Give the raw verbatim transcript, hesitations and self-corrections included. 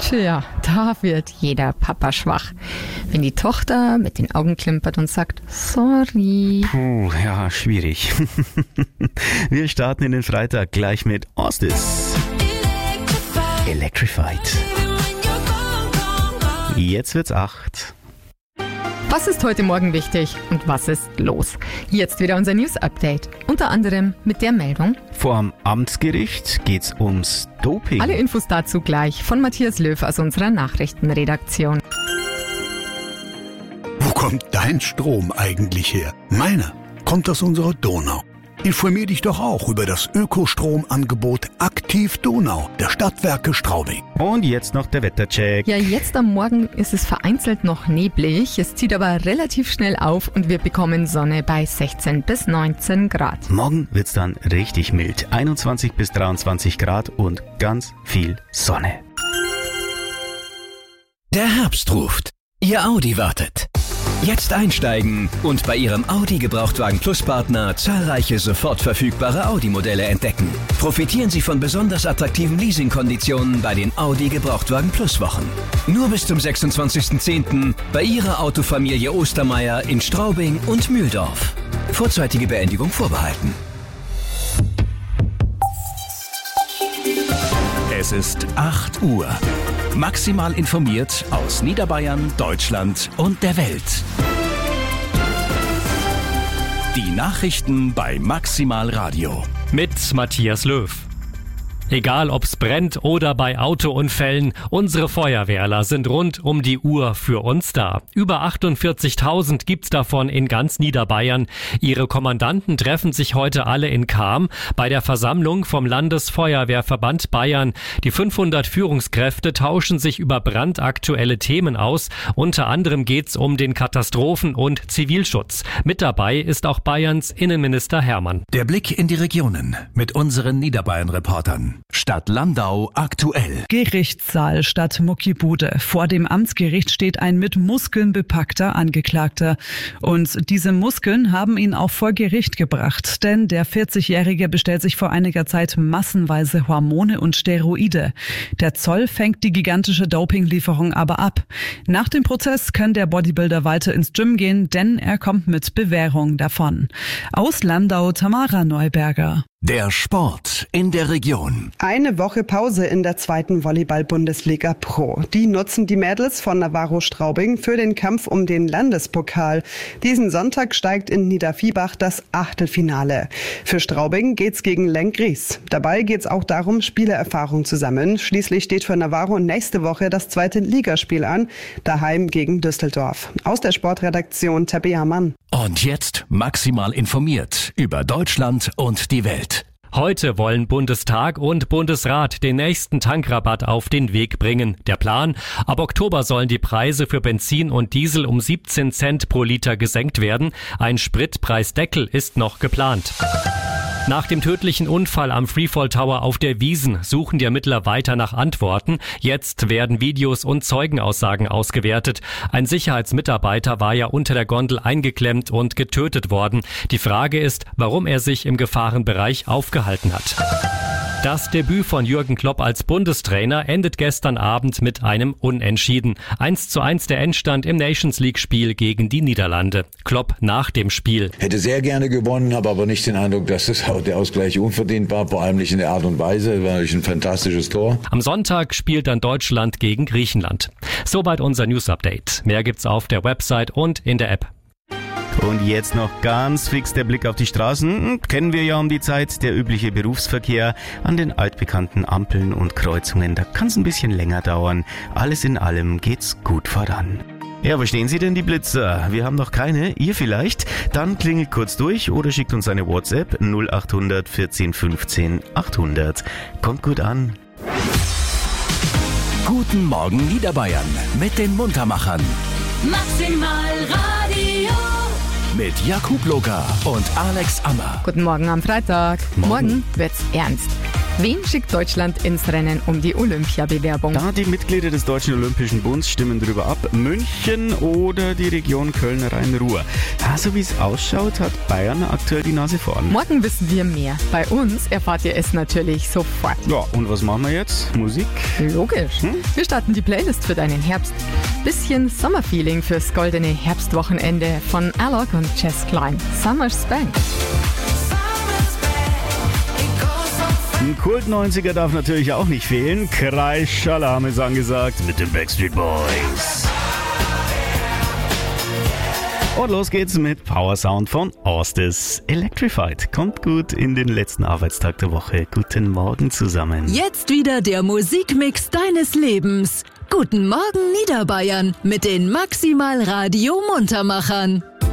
Tja, da wird jeder Papa schwach, wenn die Tochter mit den Augen klimpert und sagt, sorry. Puh, ja, schwierig. Wir starten in den Freitag gleich mit Ostis. Electrified. Jetzt wird's acht. Was ist heute Morgen wichtig und was ist los? Jetzt wieder unser News-Update. Unter anderem mit der Meldung: Vorm Amtsgericht geht's ums Doping. Alle Infos dazu gleich von Matthias Löw aus unserer Nachrichtenredaktion. Wo kommt dein Strom eigentlich her? Meiner kommt aus unserer Donau. Informier dich doch auch über das Ökostromangebot Aktiv Donau der Stadtwerke Straubing. Und jetzt noch der Wettercheck. Ja, jetzt am Morgen ist es vereinzelt noch neblig. Es zieht aber relativ schnell auf und wir bekommen Sonne bei sechzehn bis neunzehn Grad. Morgen wird's dann richtig mild. einundzwanzig bis dreiundzwanzig Grad und ganz viel Sonne. Der Herbst ruft. Ihr Audi wartet. Jetzt einsteigen und bei Ihrem Audi Gebrauchtwagen Plus Partner zahlreiche sofort verfügbare Audi-Modelle entdecken. Profitieren Sie von besonders attraktiven Leasingkonditionen bei den Audi Gebrauchtwagen Plus Wochen. Nur bis zum sechsundzwanzigsten zehnten bei Ihrer Autofamilie Ostermeier in Straubing und Mühldorf. Vorzeitige Beendigung vorbehalten. Es ist acht Uhr. Maximal informiert aus Niederbayern, Deutschland und der Welt. Die Nachrichten bei Maximal Radio. Mit Matthias Löw. Egal ob's brennt oder bei Autounfällen, unsere Feuerwehrler sind rund um die Uhr für uns da. Über achtundvierzigtausend gibt's davon in ganz Niederbayern. Ihre Kommandanten treffen sich heute alle in Cham bei der Versammlung vom Landesfeuerwehrverband Bayern. Die fünfhundert Führungskräfte tauschen sich über brandaktuelle Themen aus. Unter anderem geht's um den Katastrophen- und Zivilschutz. Mit dabei ist auch Bayerns Innenminister Hermann. Der Blick in die Regionen mit unseren Niederbayern-Reportern. Stadt Landau aktuell. Gerichtssaal statt Muckibude. Vor dem Amtsgericht steht ein mit Muskeln bepackter Angeklagter. Und diese Muskeln haben ihn auch vor Gericht gebracht. Denn der vierzigjährige bestellt sich vor einiger Zeit massenweise Hormone und Steroide. Der Zoll fängt die gigantische Dopinglieferung aber ab. Nach dem Prozess kann der Bodybuilder weiter ins Gym gehen, denn er kommt mit Bewährung davon. Aus Landau Tamara Neuberger. Der Sport in der Region. Eine Woche Pause in der zweiten Volleyball-Bundesliga Pro. Die nutzen die Mädels von Navarro Straubing für den Kampf um den Landespokal. Diesen Sonntag steigt in Niederviehbach das Achtelfinale. Für Straubing geht's gegen Lenggries. Dabei geht's auch darum, Spielerfahrung zu sammeln. Schließlich steht für Navarro nächste Woche das zweite Ligaspiel an, daheim gegen Düsseldorf. Aus der Sportredaktion Tabea Mann. Und jetzt maximal informiert über Deutschland und die Welt. Heute wollen Bundestag und Bundesrat den nächsten Tankrabatt auf den Weg bringen. Der Plan: Ab Oktober sollen die Preise für Benzin und Diesel um siebzehn Cent pro Liter gesenkt werden. Ein Spritpreisdeckel ist noch geplant. Nach dem tödlichen Unfall am Freefall Tower auf der Wiesn suchen die Ermittler weiter nach Antworten. Jetzt werden Videos und Zeugenaussagen ausgewertet. Ein Sicherheitsmitarbeiter war ja unter der Gondel eingeklemmt und getötet worden. Die Frage ist, warum er sich im Gefahrenbereich aufgehalten hat. Das Debüt von Jürgen Klopp als Bundestrainer endet gestern Abend mit einem Unentschieden. eins zu eins der Endstand im Nations-League-Spiel gegen die Niederlande. Klopp nach dem Spiel: Hätte sehr gerne gewonnen, habe aber nicht den Eindruck, dass das der Ausgleich unverdient war, vor allem nicht in der Art und Weise. War natürlich ein fantastisches Tor. Am Sonntag spielt dann Deutschland gegen Griechenland. Soweit unser News-Update. Mehr gibt's auf der Website und in der App. Und jetzt noch ganz fix der Blick auf die Straßen. Kennen wir ja um die Zeit, der übliche Berufsverkehr an den altbekannten Ampeln und Kreuzungen. Da kann es ein bisschen länger dauern. Alles in allem geht's gut voran. Ja, verstehen Sie denn die Blitzer? Wir haben noch keine, ihr vielleicht? Dann klingelt kurz durch oder schickt uns eine WhatsApp null acht hundert vierzehn fünfzehn achthundert. Kommt gut an. Guten Morgen Niederbayern mit den Muntermachern. Maximal Radio. Mit Jakub Loka und Alex Ammer. Guten Morgen am Freitag. Morgen. Morgen wird's ernst. Wen schickt Deutschland ins Rennen um die Olympiabewerbung? Da die Mitglieder des Deutschen Olympischen Bundes stimmen drüber ab. München oder die Region Köln-Rhein-Ruhr. Ja, so wie es ausschaut, hat Bayern aktuell die Nase vorn. Morgen wissen wir mehr. Bei uns erfahrt ihr es natürlich sofort. Ja, und was machen wir jetzt? Musik? Logisch. Hm? Wir starten die Playlist für deinen Herbst. Bisschen Sommerfeeling fürs goldene Herbstwochenende von Alok und Jess Klein. Summer Spank. Ein Kult-neunziger darf natürlich auch nicht fehlen. Kreisch-Alarm ist angesagt mit den Backstreet Boys. Und los geht's mit Power Sound von Austis. Electrified kommt gut in den letzten Arbeitstag der Woche. Guten Morgen zusammen. Jetzt wieder der Musikmix deines Lebens. Guten Morgen Niederbayern mit den Maximal Radio Muntermachern.